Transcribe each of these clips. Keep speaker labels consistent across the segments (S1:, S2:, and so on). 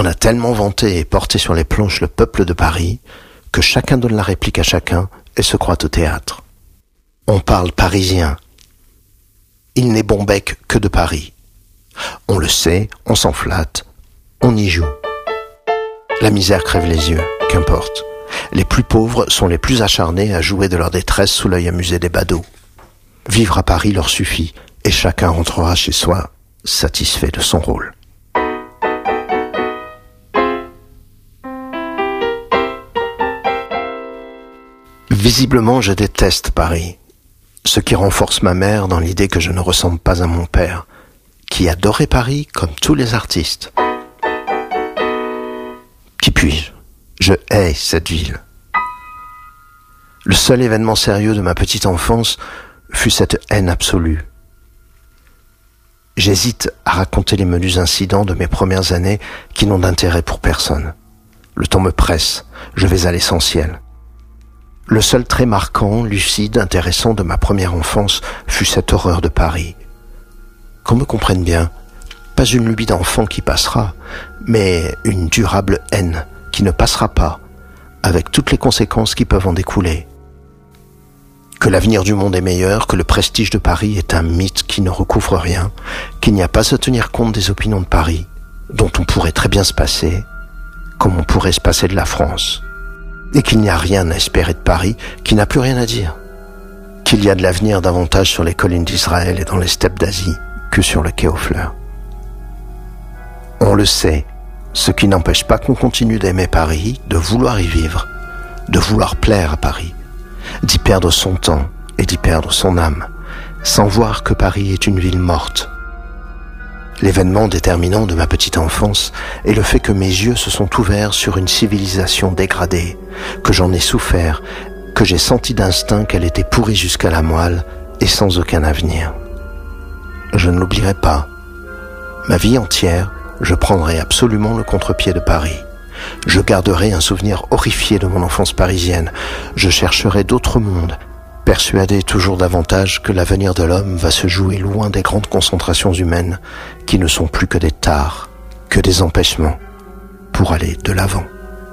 S1: On a tellement vanté et porté sur les planches le peuple de Paris que chacun donne la réplique à chacun et se croit au théâtre. On parle parisien. Il n'est bon bec que de Paris. On le sait, on s'en flatte, on y joue. La misère crève les yeux, qu'importe. Les plus pauvres sont les plus acharnés à jouer de leur détresse sous l'œil amusé des badauds. Vivre à Paris leur suffit, et chacun rentrera chez soi satisfait de son rôle. Visiblement, je déteste Paris, ce qui renforce ma mère dans l'idée que je ne ressemble pas à mon père, qui adorait Paris comme tous les artistes. Qui puis-je ? Je hais cette ville. Le seul événement sérieux de ma petite enfance fut cette haine absolue. J'hésite à raconter les menus incidents de mes premières années qui n'ont d'intérêt pour personne. Le temps me presse, je vais à l'essentiel. Le seul trait marquant, lucide, intéressant de ma première enfance fut cette horreur de Paris. Qu'on me comprenne bien, pas une lubie d'enfant qui passera, mais une durable haine qui ne passera pas, avec toutes les conséquences qui peuvent en découler. Que l'avenir du monde est meilleur, que le prestige de Paris est un mythe qui ne recouvre rien, qu'il n'y a pas à tenir compte des opinions de Paris, dont on pourrait très bien se passer, comme on pourrait se passer de la France, et qu'il n'y a rien à espérer de Paris, qui n'a plus rien à dire, qu'il y a de l'avenir davantage sur les collines d'Israël et dans les steppes d'Asie que sur le quai aux fleurs. On le sait, ce qui n'empêche pas qu'on continue d'aimer Paris, de vouloir y vivre, de vouloir plaire à Paris, d'y perdre son temps et d'y perdre son âme, sans voir que Paris est une ville morte. L'événement déterminant de ma petite enfance est le fait que mes yeux se sont ouverts sur une civilisation dégradée, que j'en ai souffert, que j'ai senti d'instinct qu'elle était pourrie jusqu'à la moelle et sans aucun avenir. Je ne l'oublierai pas. Ma vie entière, je prendrai absolument le contre-pied de Paris. Je garderai un souvenir horrifié de mon enfance parisienne. Je chercherai d'autres mondes, persuadé toujours davantage que l'avenir de l'homme va se jouer loin des grandes concentrations humaines qui ne sont plus que des tares, que des empêchements pour aller de l'avant.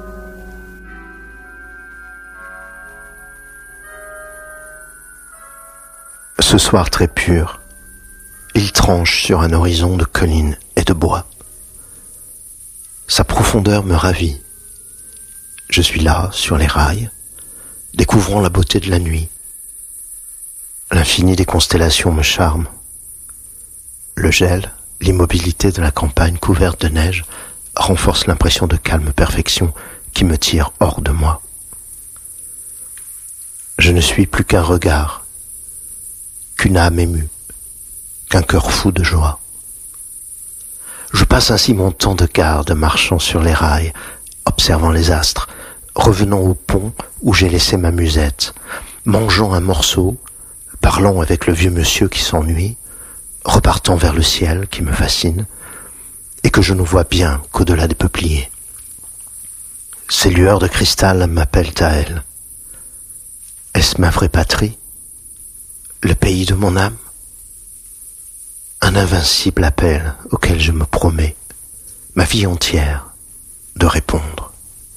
S1: Ce soir très pur, il tranche sur un horizon de collines et de bois. Sa profondeur me ravit. Je suis là, sur les rails, découvrant la beauté de la nuit. L'infini des constellations me charme. Le gel, l'immobilité de la campagne couverte de neige renforce l'impression de calme perfection qui me tire hors de moi. Je ne suis plus qu'un regard, qu'une âme émue, qu'un cœur fou de joie. Je passe ainsi mon temps de garde marchant sur les rails, observant les astres, revenant au pont où j'ai laissé ma musette, mangeant un morceau, parlant avec le vieux monsieur qui s'ennuie, repartant vers le ciel qui me fascine, et que je ne vois bien qu'au-delà des peupliers. Ces lueurs de cristal m'appellent à elles. Est-ce ma vraie patrie? Le pays de mon âme? Un invincible appel auquel je me promets, ma vie entière, de répondre.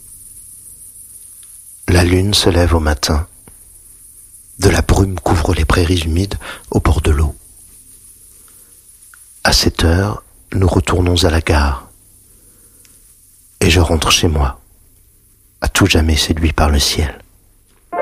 S1: La lune se lève au matin. De la brume couvre les prairies humides au bord de l'eau. À 7 heures, nous retournons à la gare. Et je rentre chez moi, à tout jamais séduit par le ciel.